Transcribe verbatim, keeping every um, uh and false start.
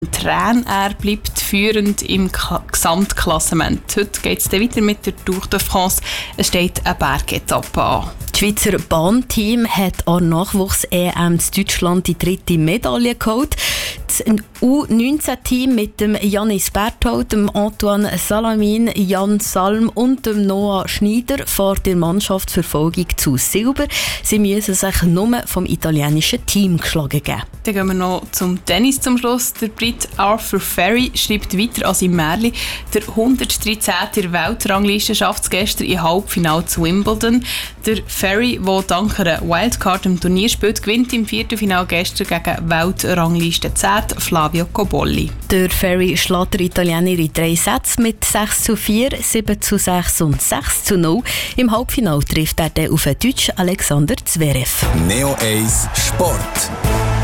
Tränen. Er bleibt führend im K- Gesamtklassement. Heute geht es weiter mit der Tour de France. Es steht eine Bergetappe an. Das Schweizer Bahnteam hat an Nachwuchs-E M in Deutschland die dritte Medaille geholt. Das U neunzehn-Team mit dem Janis Berthold, dem Antoine Salamin, Jan Salm und dem Noah Schneider fährt der Mannschaftsverfolgung zu Silber. Sie müssen sich nur vom italienischen Team geschlagen geben. Dann gehen wir noch zum Tennis zum Schluss. Der Brit Arthur Ferry schreibt weiter an seinem Märchen. Der hundertdreizehnte Weltrangliste schafft es gestern im Halbfinale zu Wimbledon. Der Ferry, der dank einer Wildcard im Turnier spielt, gewinnt im Viertelfinale gestern gegen Weltrangliste zehn Flavio Cobolli. Der Ferry schlägt der Italiener in drei Sätzen mit sechs zu vier, sieben zu sechs und sechs zu null. Im Halbfinale trifft er dann auf den Deutschen Alexander Zverev. Neo eins Sport.